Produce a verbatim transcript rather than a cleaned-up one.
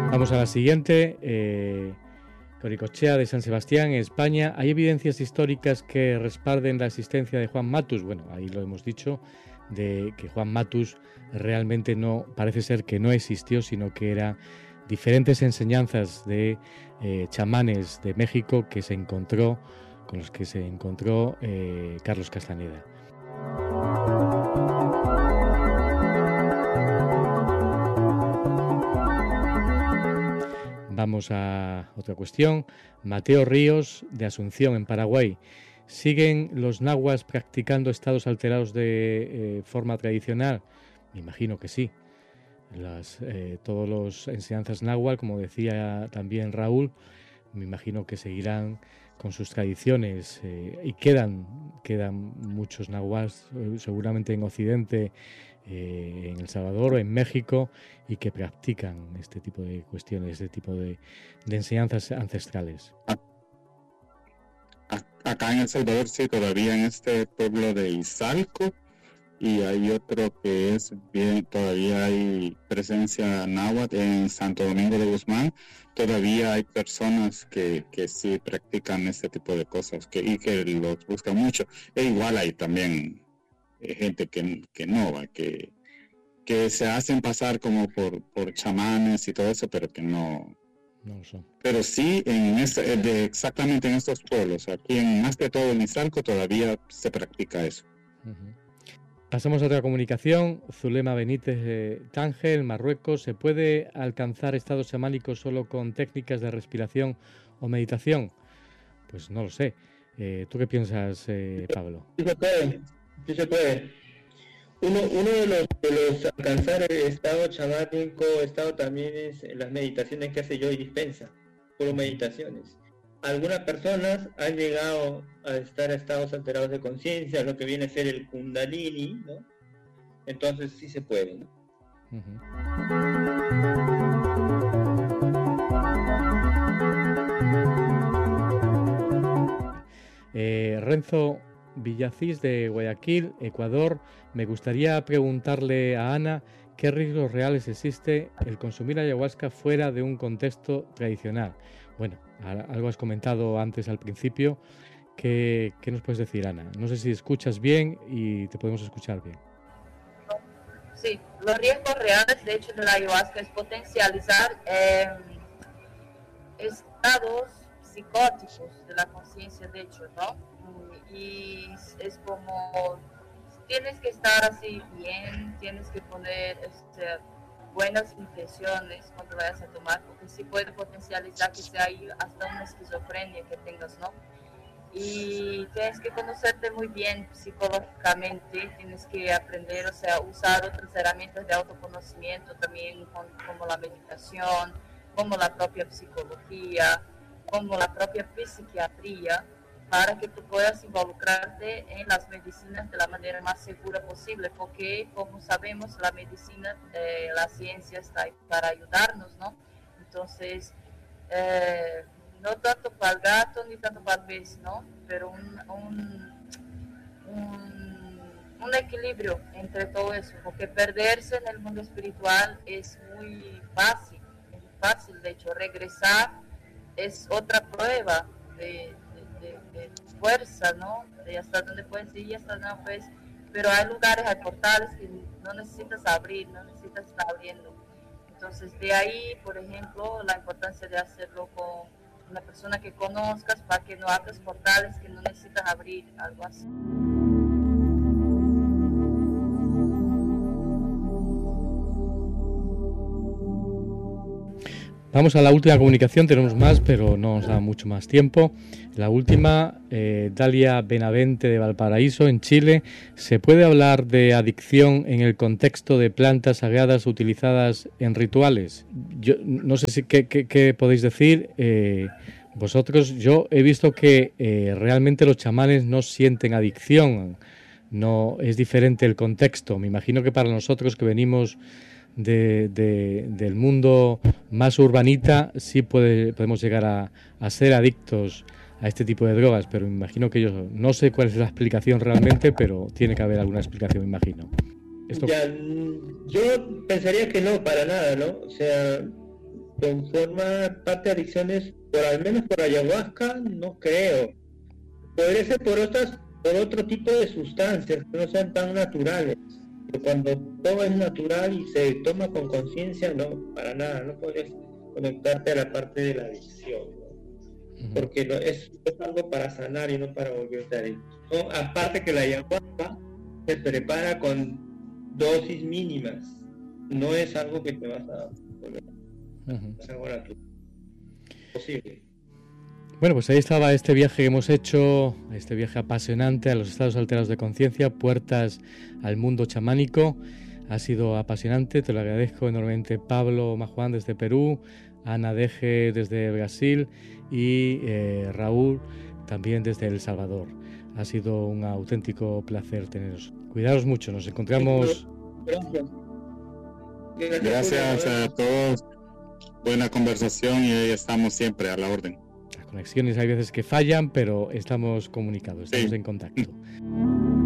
Vamos a la siguiente. Eh, Coricochea de San Sebastián, en España. ¿Hay evidencias históricas que respalden la existencia de Juan Matus? Bueno, ahí lo hemos dicho, de que Juan Matus realmente no, parece ser que no existió, sino que eran diferentes enseñanzas de eh, chamanes de México que se encontró, con los que se encontró eh, Carlos Castaneda. Vamos a otra cuestión. Mateo Ríos, de Asunción, en Paraguay. ¿Siguen los nahuas practicando estados alterados de eh, forma tradicional? Me imagino que sí. Las, eh, todos los enseñanzas náhuatl, como decía también Raúl, me imagino que seguirán con sus tradiciones eh, y quedan, quedan muchos nahuas eh, seguramente en Occidente, eh, en El Salvador o en México, y que practican este tipo de cuestiones, este tipo de, de enseñanzas ancestrales. Acá en El Salvador sí, todavía en este pueblo de Izalco, y hay otro que es bien, todavía hay presencia náhuatl en Santo Domingo de Guzmán. Todavía hay personas que, que sí practican este tipo de cosas que, y que los buscan mucho. E igual hay también eh, gente que, que no, que, que se hacen pasar como por, por chamanes y todo eso, pero que no, no lo son. Pero sí, en este, de exactamente en estos pueblos, aquí en, más que todo en Izalco, todavía se practica eso. Uh-huh. Pasamos a otra comunicación. Zulema Benítez de Tánger, Marruecos. ¿Se puede alcanzar estados chamánicos solo con técnicas de respiración o meditación? Pues no lo sé. Eh, ¿Tú qué piensas, eh, Pablo? Sí se puede, sí se puede. Uno, uno de, los, de los alcanzar el estado chamánico, estado también es las meditaciones que hace Joy Dispenza, solo meditaciones. Algunas personas han llegado a estar a estados alterados de conciencia, lo que viene a ser el Kundalini, ¿no? Entonces sí se puede, ¿no? Uh-huh. Eh, Renzo Villacís de Guayaquil, Ecuador. Me gustaría preguntarle a Ana qué riesgos reales existe el consumir ayahuasca fuera de un contexto tradicional. Bueno, algo has comentado antes al principio. ¿Qué, qué nos puedes decir, Ana? No sé si escuchas bien y te podemos escuchar bien. Sí, los riesgos reales, de hecho, de la ayahuasca es potencializar eh, estados psicóticos de la conciencia, de hecho, ¿no? Y es como, tienes que estar así bien, tienes que poner este, buenas intenciones cuando vayas a tomar, porque sí puede potencializar que sea ahí hasta una esquizofrenia que tengas, ¿no? Y tienes que conocerte muy bien psicológicamente, tienes que aprender, o sea, usar otras herramientas de autoconocimiento también, como la meditación, como la propia psicología, como la propia psiquiatría, para que tú puedas involucrarte en las medicinas de la manera más segura posible, porque como sabemos la medicina, eh, la ciencia está ahí para ayudarnos, ¿no? Entonces, eh, no tanto para el gato ni tanto para el pez, ¿no? Pero un, un, un, un equilibrio entre todo eso, porque perderse en el mundo espiritual es muy fácil, es muy fácil, de hecho, regresar es otra prueba de De, de fuerza, ¿no? De hasta dónde puedes ir y hasta dónde no puedes, pero hay lugares, hay portales que no necesitas abrir, no necesitas estar abriendo. Entonces, de ahí, por ejemplo, la importancia de hacerlo con una persona que conozcas para que no abras portales que no necesitas abrir, algo así. Vamos a la última comunicación, tenemos más, pero no nos da mucho más tiempo. La última, eh, Dalia Benavente de Valparaíso, en Chile. ¿Se puede hablar de adicción en el contexto de plantas sagradas utilizadas en rituales? Yo no sé si qué, qué, qué podéis decir eh, vosotros. Yo he visto que eh, realmente los chamanes no sienten adicción, no es diferente el contexto. Me imagino que para nosotros que venimos De, de, del mundo más urbanita sí puede, podemos llegar a, a ser adictos a este tipo de drogas, pero me imagino que yo no sé cuál es la explicación realmente, pero tiene que haber alguna explicación, me imagino. ¿Esto? Ya, yo pensaría que no, para nada, ¿no? O sea, conforma parte de adicciones, por al menos por ayahuasca, no creo. Podría ser por otras, por otro tipo de sustancias que no sean tan naturales. Pero cuando todo es natural y se toma con conciencia, no, para nada, no podrías conectarte a la parte de la adicción, ¿no? Uh-huh. Porque no, es, es algo para sanar y no para volverte adicto, ¿no? Aparte que la ayahuasca se prepara con dosis mínimas, no es algo que te vas a volver. Uh-huh. Es algo natural. Posible. Bueno, pues ahí estaba este viaje que hemos hecho, este viaje apasionante a los estados alterados de conciencia, puertas al mundo chamánico. Ha sido apasionante, te lo agradezco enormemente, Pablo Majuán desde Perú, Ana Deje desde Brasil y eh, Raúl también desde El Salvador. Ha sido un auténtico placer teneros. Cuidaos mucho, nos encontramos. Gracias. Gracias a todos. Buena conversación y ahí estamos siempre a la orden. Las conexiones hay veces que fallan, pero estamos comunicados, estamos sí. en contacto.